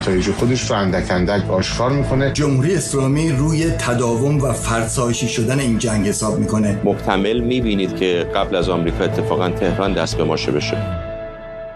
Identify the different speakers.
Speaker 1: نتایج خودش رو اندک اندک آشکار میکنه.
Speaker 2: جمهوری اسلامی روی تداوم و فرسایشی شدن این جنگ حساب میکنه.
Speaker 3: محتمل میبینید که قبل از آمریکا اتفاقا تهران دست به ماشه بشه.